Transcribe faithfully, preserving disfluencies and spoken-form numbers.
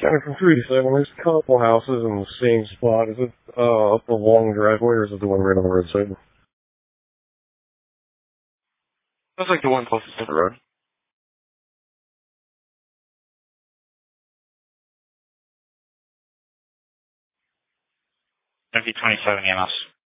Counting from three to seven, there's a couple houses in the same spot. Is it uh, up a long driveway, or is it the one right on the roadside? Looks like the one closest to the road. M P twenty-seven E M S.